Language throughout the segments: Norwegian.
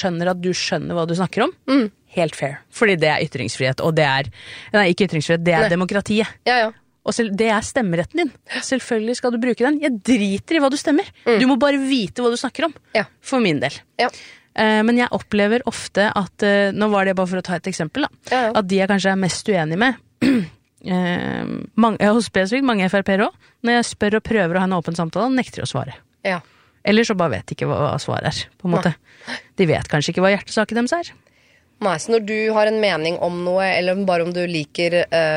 skjønner at du skjønner hva du snakker om, helt fair. Fordi det ytringsfrihet, og det nei, ikke ytringsfrihet, det demokratiet. Ja. Og det stemmeretten din. Selvfølgelig skal du bruke den. Jeg driter i hva du stemmer. Du må bare vite hva du snakker om, for min del. Ja. Men jeg opplever ofte at, nå var det bare for å ta et eksempel da, at de jeg kanskje mest uenig med, hos spesifikt mange FRP-er også, når jeg spør og prøver å ha en åpen samtale, nekter å svare. Ja. Eller så bare vet ikke hva svaret på en måte. De vet kanskje ikke hva hjertesaken deres Nei, så når du har en mening om noe, eller bare om du liker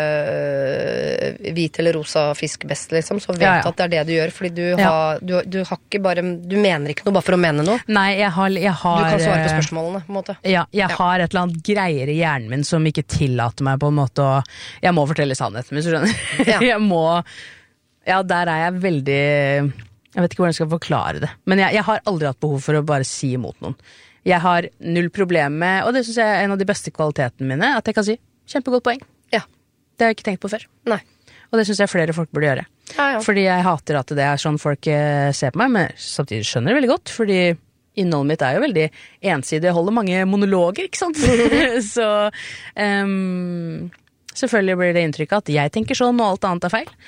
hvit eller rosa fisk best, liksom, så vet du at det det du gjør, fordi du har ikke bare, du mener ikke noe bare for å mene noe. Nei, jeg har du kan svare på spørsmålene, på en måte. Ja, jeg har et eller annet greier i hjernen min som ikke tillater meg på en måte å, jeg må fortelle sannheten, hvis du skjønner. Der jeg veldig, jeg vet ikke hvordan jeg skal forklare det, men jeg har aldri hatt behov for å bare si imot noen. Jeg har null problem med, og det synes jeg en av de beste kvalitetene mine, at jeg kan si, kjempegodt poeng. Ja. Det har jeg ikke tenkt på før. Nei. Og det synes jeg flere folk burde gjøre. Ja. Fordi jeg hater at det sånn folk ser på meg, men samtidig skjønner det veldig godt, fordi innholdet mitt jo veldig ensidig. Jeg holder mange monologer, ikke sant? Så selvfølgelig blir det inntrykk at jeg tenker sånn, og alt annet feil.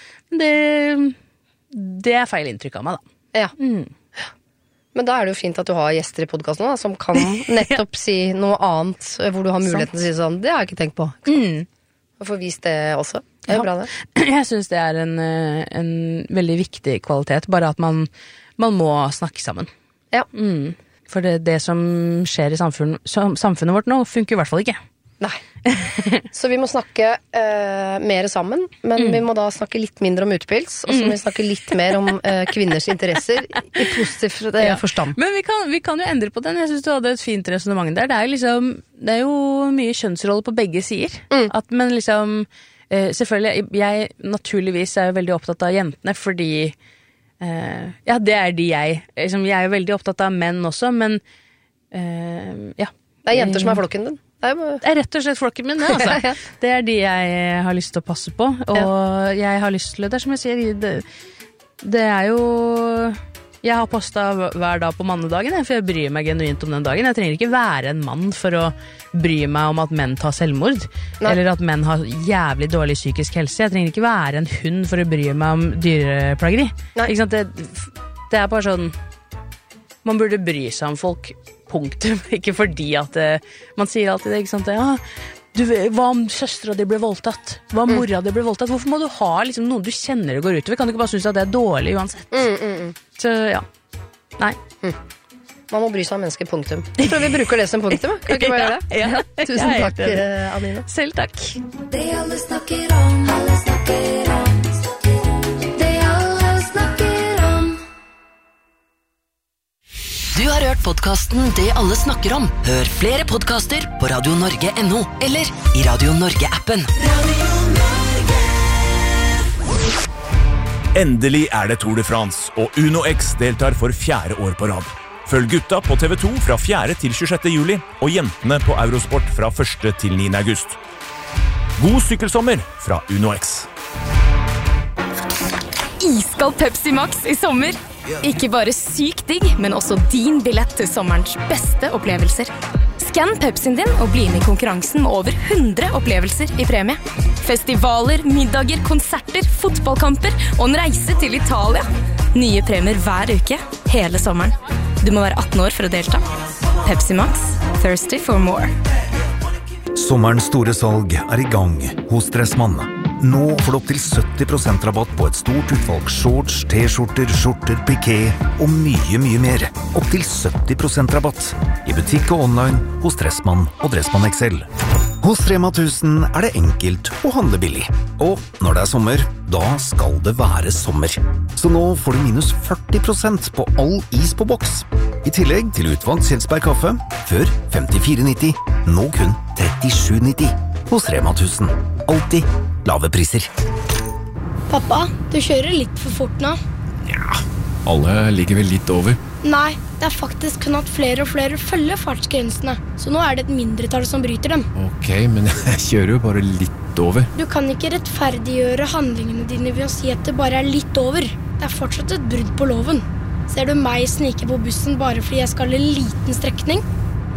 Det feil inntrykk av meg da. Ja. Men da det jo fint at du har gjester i podcasten nå, som kan nettopp si noe annet, hvor du har muligheten til å si sånn, det har jeg ikke tenkt på. Og få vist det også. Det bra det. Jeg synes det en veldig viktig kvalitet, bare at man må snakke sammen. Ja. For det som skjer i samfunnet vårt nå, funker i hvert fall ikke. Nei. Så vi må snakke mer sammen, men vi må da snakke litt mindre om utpils, og så må vi snakke litt mer om kvinners interesser i positiv forstand. Men vi kan jo endre på den. Jeg synes du hadde et fint resonemang der. Det jo mye kjønnsrolle på begge sider. Men liksom, selvfølgelig, jeg naturligvis jo veldig opptatt av jentene, fordi det de jeg. Liksom, jeg jo veldig opptatt av menn også, men ja. Det jenter som flokken din. Det rett og slett flokken min, altså. Det de jeg har lyst til å passe på, og jeg har lyst til det, som jeg sier, det jo jeg har postet hver dag på mannedagen, for jeg bryr meg genuint om den dagen. Jeg trenger ikke være en mann for å bry meg om at menn tar selvmord, eller at menn har jævlig dårlig psykisk helse. Jeg trenger ikke være en hund for å bry meg om dyreplageri. Ikke sant? Det bare sånn, man burde bry seg om folk, punktum, ikke fordi at man sier alltid det, ikke sant? Hva om søstra di ble voldtatt? Hva om mora di ble voldtatt? Hvorfor må du ha liksom, noen du kjenner det går utover? Kan du ikke bare synes at det dårlig uansett? Så ja, nei. Man må bry seg om mennesker, punktum. Jeg tror vi bruker det som punktum, kan vi ikke bare gjøre det? Ja. Tusen takk, Anine. Selv takk. Det alle snakker om, alle snakker om. Du har hørt podcasten Det alle snakker om. Hør flere podcaster på radionorge.no eller i Radio Norge-appen. Endelig det Tour de France, og Uno X deltar for 4. år på rad. Følg gutta på TV2 fra 4. til 26. juli, og jentene på Eurosport fra 1. til 9. august. God sykkelsommer fra Uno X. Iskald Pepsi Max i sommer. Ikke bare sykt digg, men også din billett til sommerens beste opplevelser. Skann Pepsien din og bli med i konkurransen med over 100 opplevelser i premie. Festivaler, middager, konserter, fotballkamper og en reise til Italia. Nye premier hver uke, hele sommeren. Du må være 18 år for å delta. Pepsi Max, thirsty for more. Sommerens store salg i gang hos Dressmann. Nå får du opp til 70% rabatt på et stort utvalg shorts, t-skjorter, skjorter, piké og mye mer. Opp til 70% rabatt i butikk og online hos Dressmann og Dressmann XL. Hos Rema 1000 det enkelt å handle billig. Og når det sommer, da skal det være sommer. Så nå får du minus 40% på all is på boks. I tillegg til utvalgt Kjelsberg kaffe, før 54,90, nå kun 37,90. Hos Rema 1000. Alltid lave priser. Pappa, du kjører litt for fort nå. Ja, alle ligger vel litt over. Nei, det faktisk kun at flere og flere følger fartsgrensene. Så nå det et mindretall som bryter dem. Ok, men jeg kjører jo bare litt over. Du kan ikke rettferdiggjøre handlingene dine ved å si at det bare litt over. Det fortsatt et brudd på loven. Ser du meg snike på bussen bare fordi jeg skal en liten strekning?